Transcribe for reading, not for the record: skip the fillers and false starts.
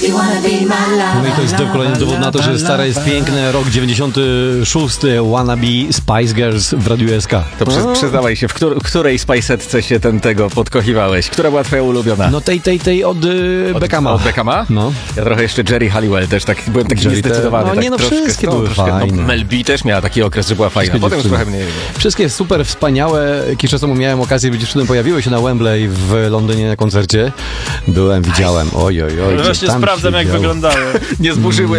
No i to jest kolejny dowód na to, że stare jest piękne. Rok 96. Wannabe Spice Girls w Radiu SK. To przyznawaj się, w której Spice'etce się tego podkochiwałeś? Która była twoja ulubiona? No tej od Beckhama. Od Beckhama? No. Ja trochę jeszcze Jerry Halliwell też byłem taki niezdecydowany. No tak nie, no troszkę, wszystkie były fajne. Mel B też miała taki okres, że była fajna. Potem już trochę mniej. Wszystkie super wspaniałe. Jakiś czas temu miałem okazję być dziewczyną, pojawiły się na Wembley w Londynie na koncercie. Widziałem. Oj. Właśnie sprawdzam, jak wyglądały. Nie zburzyły